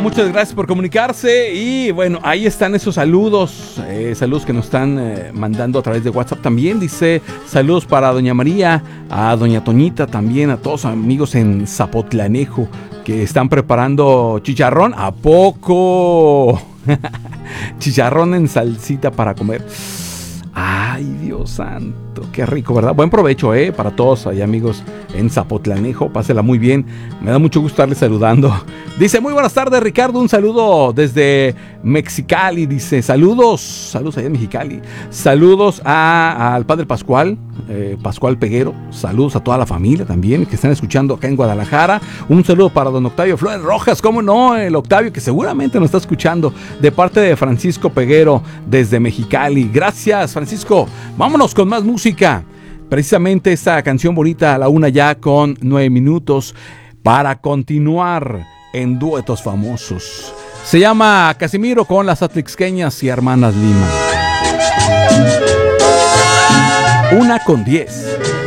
muchas gracias por comunicarse. Y bueno, ahí están esos saludos. Saludos que nos están mandando a través de WhatsApp también. Dice saludos para doña María, a doña Toñita también, a todos amigos en Zapotlanejo que están preparando chicharrón. ¿A poco? Chicharrón en salsita para comer. Ay, Dios santo, qué rico, ¿verdad? Buen provecho, para todos ahí, amigos en Zapotlanejo. Pásela muy bien. Me da mucho gusto estarles saludando. Dice, muy buenas tardes, Ricardo. Un saludo desde Mexicali. Dice, saludos allá en Mexicali. Saludos al padre Pascual, Pascual Peguero. Saludos a toda la familia también que están escuchando acá en Guadalajara. Un saludo para don Octavio Flores Rojas. ¿Cómo no? El Octavio que seguramente nos está escuchando de parte de Francisco Peguero desde Mexicali. Gracias, Francisco. Vámonos con más música. Precisamente esta canción bonita a la una ya con 9 minutos para continuar en duetos famosos. Se llama Casimiro con las Atlixqueñas y Hermanas Lima. 1:10.